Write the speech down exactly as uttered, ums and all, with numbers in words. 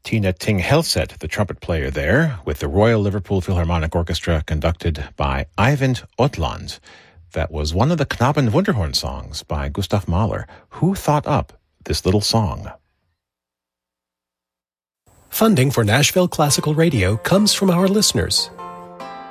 Tina Ting Helset, the trumpet player there, with the Royal Liverpool Philharmonic Orchestra conducted by Eivind Otland. That was one of the Knaben Wunderhorn songs by Gustav Mahler. Who thought up this little song? Funding for Nashville Classical Radio comes from our listeners